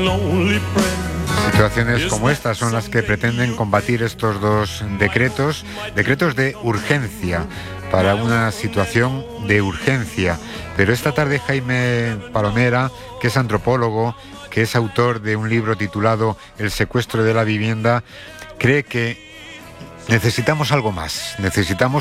Situaciones como estas son las que pretenden combatir estos dos decretos de urgencia, para una situación de urgencia. Pero esta tarde Jaime Palomera, que es antropólogo, que es autor de un libro titulado El secuestro de la vivienda, cree que necesitamos algo más, necesitamos